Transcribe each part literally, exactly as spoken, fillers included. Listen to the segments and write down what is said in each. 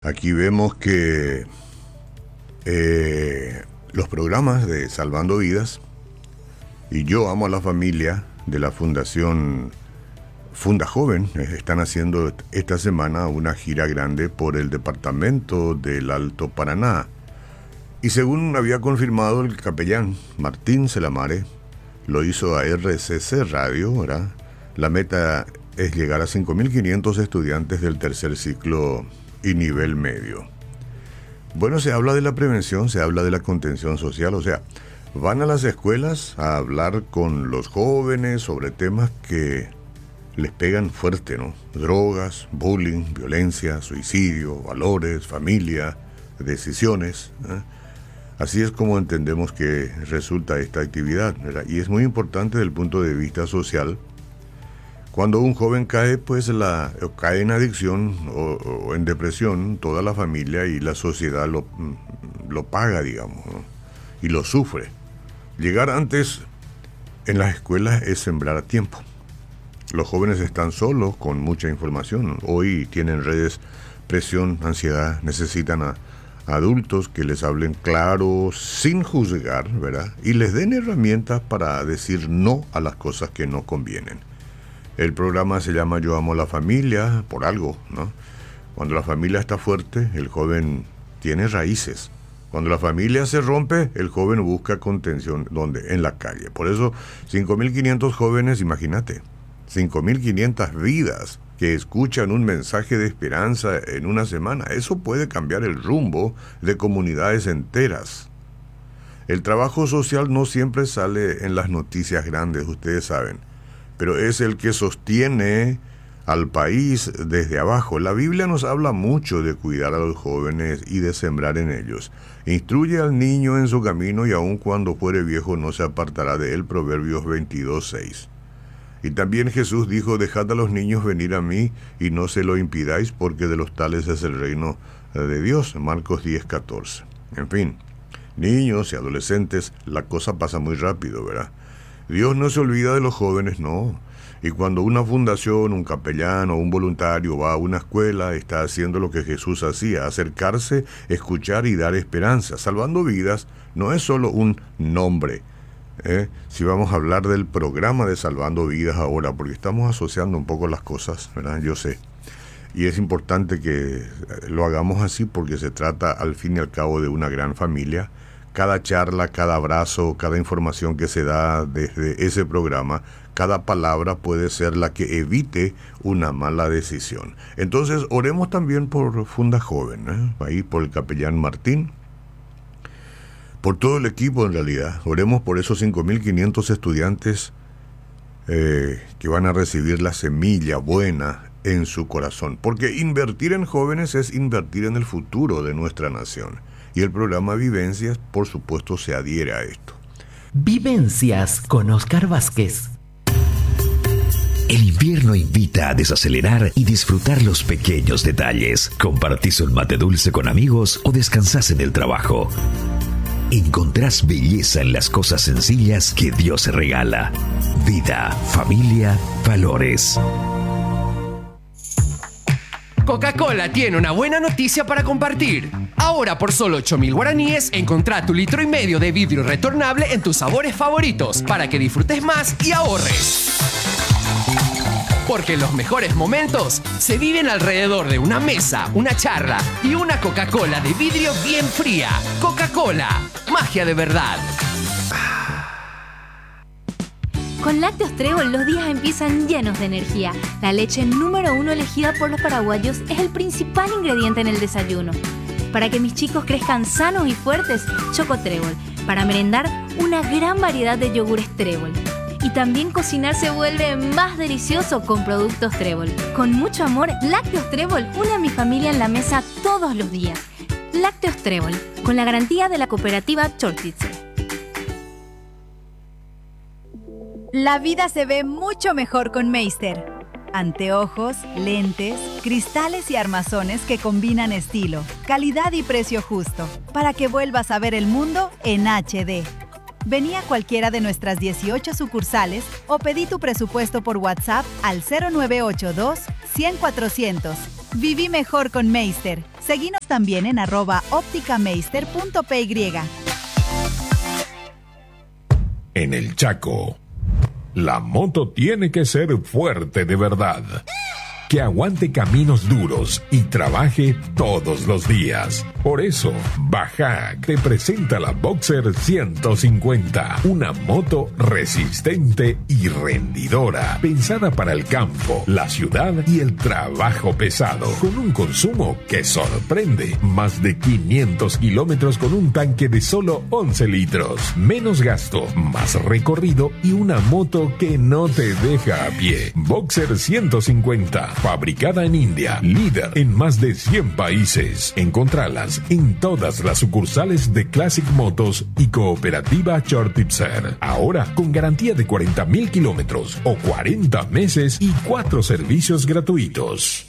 Aquí vemos que eh, los programas de Salvando Vidas y Yo Amo a la Familia de la Fundación Funda Joven están haciendo esta semana una gira grande por el departamento del Alto Paraná. Y según había confirmado el capellán Martín Celamare, lo hizo a R C C Radio, ¿verdad? La meta es llegar a cinco mil quinientos estudiantes del tercer ciclo y nivel medio. Bueno, se habla de la prevención, se habla de la contención social, o sea, van a las escuelas a hablar con los jóvenes sobre temas que les pegan fuerte, ¿no? Drogas, bullying, violencia, suicidio, valores, familia, decisiones, ¿eh? Así es como entendemos que resulta esta actividad, ¿verdad? Y es muy importante desde el punto de vista social. Cuando un joven cae, pues la, cae en adicción o, o en depresión, toda la familia y la sociedad lo, lo paga, digamos, ¿no? Y lo sufre. Llegar antes en las escuelas es sembrar a tiempo. Los jóvenes están solos con mucha información. Hoy tienen redes, presión, ansiedad, necesitan a adultos que les hablen claro, sin juzgar, ¿verdad? Y les den herramientas para decir no a las cosas que no convienen. El programa se llama Yo Amo a la Familia, por algo, ¿no? Cuando la familia está fuerte, el joven tiene raíces. Cuando la familia se rompe, el joven busca contención. ¿Dónde? En la calle. Por eso, cinco mil quinientos jóvenes, imagínate, cinco mil quinientas vidas que escuchan un mensaje de esperanza en una semana. Eso puede cambiar el rumbo de comunidades enteras. El trabajo social no siempre sale en las noticias grandes, ustedes saben, pero es el que sostiene al país desde abajo. La Biblia nos habla mucho de cuidar a los jóvenes y de sembrar en ellos. Instruye al niño en su camino y aun cuando fuere viejo no se apartará de él. Proverbios veintidós, seis. Y también Jesús dijo, dejad a los niños venir a mí y no se lo impidáis, porque de los tales es el reino de Dios. Marcos diez, catorce. En fin, niños y adolescentes, la cosa pasa muy rápido, ¿verdad? Dios no se olvida de los jóvenes, no. Y cuando una fundación, un capellán o un voluntario va a una escuela, está haciendo lo que Jesús hacía, acercarse, escuchar y dar esperanza. Salvando Vidas no es solo un nombre. ¿Eh? Si vamos a hablar del programa de Salvando Vidas ahora, porque estamos asociando un poco las cosas, ¿verdad? Yo sé. Y es importante que lo hagamos así porque se trata al fin y al cabo de una gran familia. Cada charla, cada abrazo, cada información que se da desde ese programa, cada palabra puede ser la que evite una mala decisión. Entonces, oremos también por Funda Joven, ¿eh? Ahí por el capellán Martín, por todo el equipo en realidad. Oremos por esos cinco mil quinientos estudiantes eh, que van a recibir la semilla buena en su corazón. Porque invertir en jóvenes es invertir en el futuro de nuestra nación. Y el programa Vivencias, por supuesto, se adhiere a esto. Vivencias con Oscar Vázquez. El invierno invita a desacelerar y disfrutar los pequeños detalles. Compartís un mate dulce con amigos o descansás en el trabajo. Encontrás belleza en las cosas sencillas que Dios regala. Vida, familia, valores. Coca-Cola tiene una buena noticia para compartir. Ahora por solo ocho mil guaraníes, encontrá tu litro y medio de vidrio retornable en tus sabores favoritos para que disfrutes más y ahorres. Porque los mejores momentos se viven alrededor de una mesa, una charla y una Coca-Cola de vidrio bien fría. Coca-Cola, magia de verdad. Con Lácteos Trébol los días empiezan llenos de energía. La leche número uno elegida por los paraguayos es el principal ingrediente en el desayuno. Para que mis chicos crezcan sanos y fuertes, Choco Trébol. Para merendar, una gran variedad de yogures Trébol. Y también cocinar se vuelve más delicioso con productos Trébol. Con mucho amor, Lácteos Trébol une a mi familia en la mesa todos los días. Lácteos Trébol, con la garantía de la cooperativa Chortitzer. La vida se ve mucho mejor con Meister. Anteojos, lentes, cristales y armazones que combinan estilo, calidad y precio justo, para que vuelvas a ver el mundo en H D. Vení a cualquiera de nuestras dieciocho sucursales o pedí tu presupuesto por WhatsApp al cero nueve ocho dos, cien, cuatrocientos. Viví mejor con Meister. Seguinos también en arroba ópticameister punto py. En el Chaco, la moto tiene que ser fuerte de verdad, que aguante caminos duros y trabaje todos los días. Por eso, Bajac te presenta la Boxer ciento cincuenta, una moto resistente y rendidora, pensada para el campo, la ciudad y el trabajo pesado, con un consumo que sorprende. Más de quinientos kilómetros con un tanque de solo once litros, menos gasto, más recorrido y una moto que no te deja a pie. Boxer ciento cincuenta, fabricada en India, líder en más de cien países. Encontralas en todas las sucursales de Classic Motos y Cooperativa Chortipser. Ahora con garantía de cuarenta mil kilómetros o cuarenta meses y cuatro servicios gratuitos.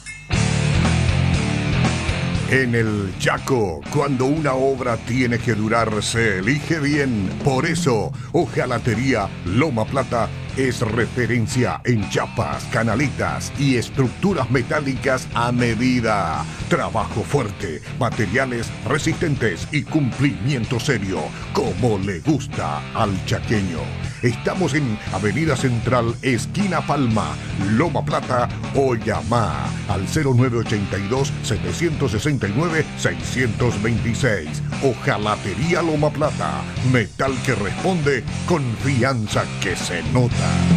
En el Chaco, cuando una obra tiene que durar, se elige bien. Por eso, Hojalatería Loma Plata es referencia en chapas, canaletas y estructuras metálicas a medida. Trabajo fuerte, materiales resistentes y cumplimiento serio, como le gusta al chaqueño. Estamos en Avenida Central, esquina Palma, Loma Plata, o llama al cero nueve ochenta y dos, setecientos sesenta y nueve, seiscientos veintiséis. Hojalatería Loma Plata, metal que responde, confianza que se nota.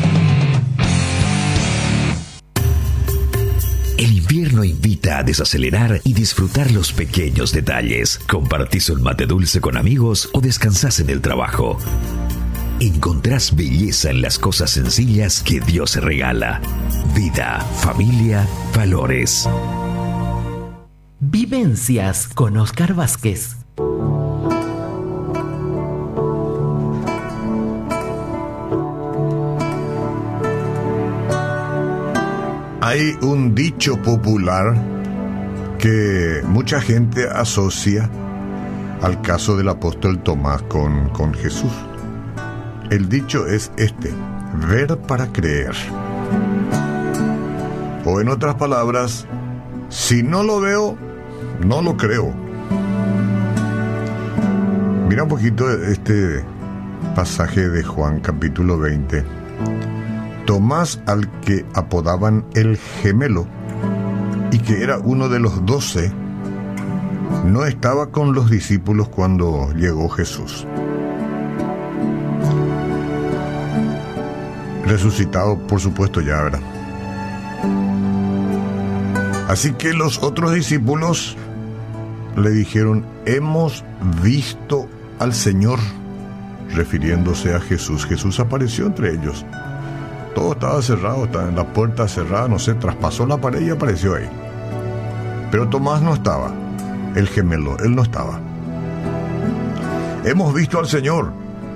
El invierno invita a desacelerar y disfrutar los pequeños detalles. Compartís un mate dulce con amigos o descansás en el trabajo. Encontrás belleza en las cosas sencillas que Dios regala. Vida, familia, valores. Vivencias con Oscar Vázquez. Hay un dicho popular que mucha gente asocia al caso del apóstol Tomás con, con Jesús. El dicho es este: ver para creer. O en otras palabras, si no lo veo, no lo creo. Mira un poquito este pasaje de Juan capítulo veinte. Tomás, al que apodaban el gemelo, y que era uno de los doce, no estaba con los discípulos cuando llegó Jesús. Resucitado, por supuesto, ya, ¿verdad? Así que los otros discípulos le dijeron: hemos visto al Señor, refiriéndose a Jesús. Jesús apareció entre ellos. Todo estaba cerrado, estaba en la puerta cerrada, no sé, traspasó la pared y apareció ahí. Pero Tomás no estaba, el gemelo, él no estaba. Hemos visto al Señor.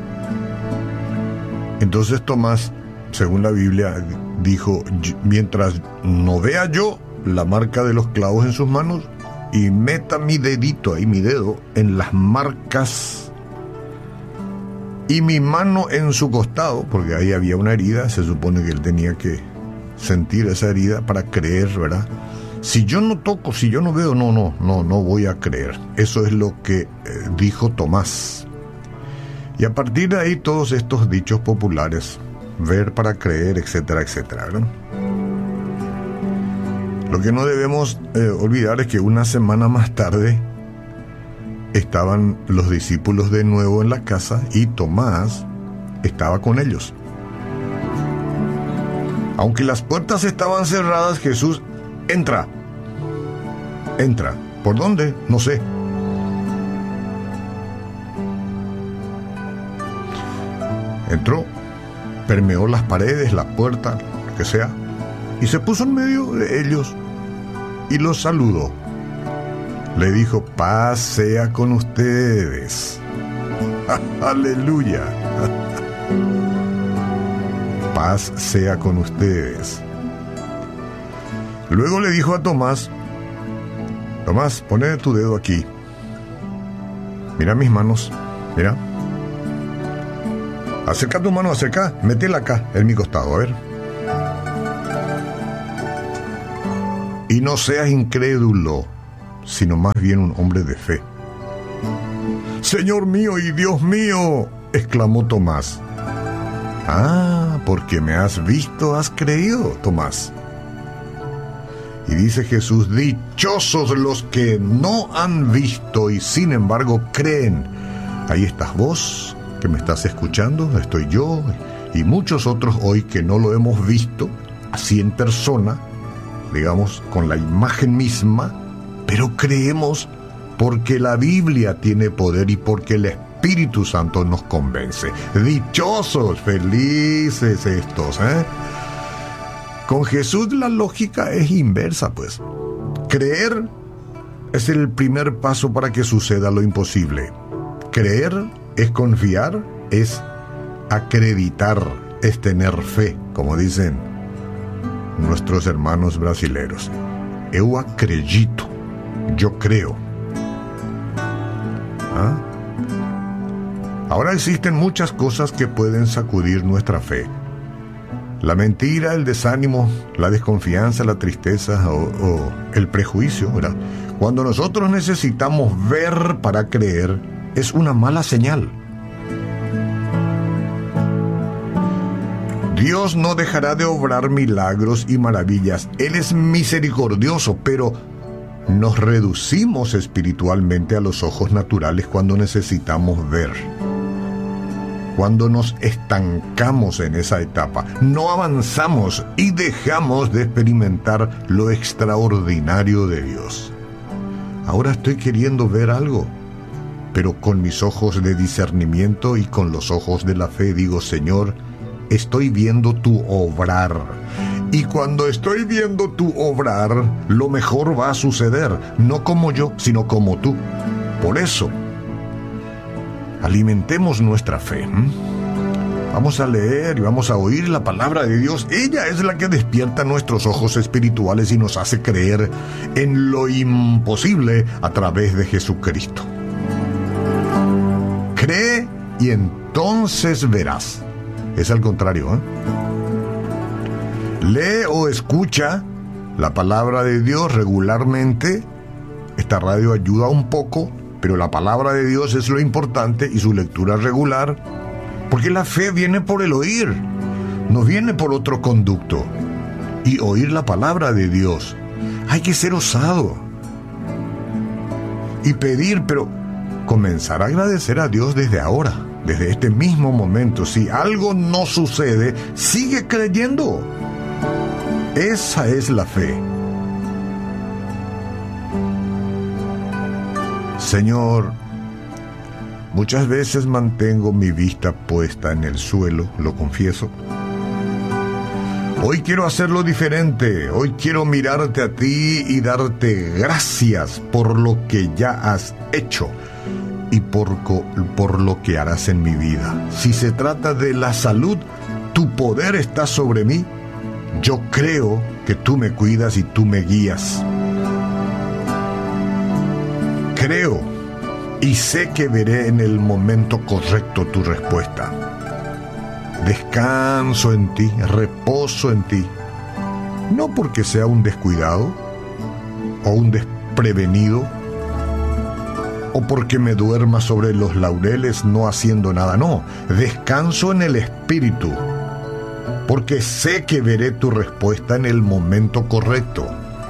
Entonces Tomás, según la Biblia, dijo: mientras no vea yo la marca de los clavos en sus manos y meta mi dedito ahí, mi dedo, en las marcas y mi mano en su costado, porque ahí había una herida, se supone que él tenía que sentir esa herida para creer, ¿verdad? Si yo no toco, si yo no veo, no, no, no, no voy a creer. Eso es lo que eh, dijo Tomás. Y a partir de ahí todos estos dichos populares: ver para creer, etcétera, etcétera, ¿verdad? Lo que no debemos eh, olvidar es que una semana más tarde estaban los discípulos de nuevo en la casa y Tomás estaba con ellos. Aunque las puertas estaban cerradas, Jesús entra. Entra. ¿Por dónde? No sé. Entró, permeó las paredes, la puerta, lo que sea, y se puso en medio de ellos y los saludó. Le dijo: paz sea con ustedes. Aleluya. Paz sea con ustedes. Luego le dijo a Tomás: Tomás, pone tu dedo aquí. Mira mis manos, mira. Acerca tu mano, acerca, métela acá, en mi costado, a ver. Y no seas incrédulo, sino más bien un hombre de fe. «Señor mío y Dios mío», exclamó Tomás. «Ah, porque me has visto, has creído, Tomás». Y dice Jesús: «Dichosos los que no han visto y sin embargo creen». Ahí estás vos, que me estás escuchando, estoy yo y muchos otros hoy que no lo hemos visto así en persona, digamos, con la imagen misma, pero creemos porque la Biblia tiene poder y porque el Espíritu Santo nos convence. Dichosos, felices estos, ¿eh? Con Jesús la lógica es inversa, pues. Creer es el primer paso para que suceda lo imposible. Creer es confiar, es acreditar, es tener fe, como dicen nuestros hermanos brasileros. Eu acredito, yo creo. ¿Ah? Ahora existen muchas cosas que pueden sacudir nuestra fe. La mentira, el desánimo, la desconfianza, la tristeza o, o el prejuicio, ¿verdad? Cuando nosotros necesitamos ver para creer, es una mala señal. Dios no dejará de obrar milagros y maravillas. Él es misericordioso, pero nos reducimos espiritualmente a los ojos naturales cuando necesitamos ver. Cuando nos estancamos en esa etapa, no avanzamos y dejamos de experimentar lo extraordinario de Dios. Ahora estoy queriendo ver algo, pero con mis ojos de discernimiento y con los ojos de la fe digo: Señor, estoy viendo tu obrar. Y cuando estoy viendo tu obrar, lo mejor va a suceder, no como yo, sino como tú. Por eso, alimentemos nuestra fe. ¿Mm? Vamos a leer y vamos a oír la palabra de Dios. Ella es la que despierta nuestros ojos espirituales y nos hace creer en lo imposible a través de Jesucristo. Cree y entonces verás. Es al contrario, ¿eh? Lee o escucha la palabra de Dios regularmente. Esta radio ayuda un poco, pero la palabra de Dios es lo importante y su lectura regular, porque la fe viene por el oír, no viene por otro conducto. Y oír la palabra de Dios, hay que ser osado y pedir, pero comenzar a agradecer a Dios desde ahora, desde este mismo momento. Si algo no sucede, sigue creyendo. Esa es la fe. Señor, muchas veces mantengo mi vista puesta en el suelo, lo confieso. Hoy quiero hacerlo diferente. Hoy quiero mirarte a ti y darte gracias por lo que ya has hecho y por, por lo que harás en mi vida. Si se trata de la salud, tu poder está sobre mí. Yo creo que tú me cuidas y tú me guías. Creo y sé que veré en el momento correcto tu respuesta. Descanso en ti, reposo en ti. No porque sea un descuidado o un desprevenido o porque me duerma sobre los laureles no haciendo nada, no. Descanso en el Espíritu, porque sé que veré tu respuesta en el momento correcto.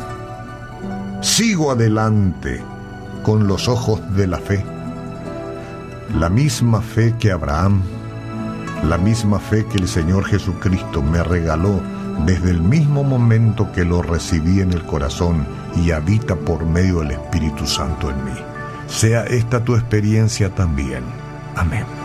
Sigo adelante con los ojos de la fe, la misma fe que Abraham, la misma fe que el Señor Jesucristo me regaló desde el mismo momento que lo recibí en el corazón y habita por medio del Espíritu Santo en mí. Sea esta tu experiencia también. Amén.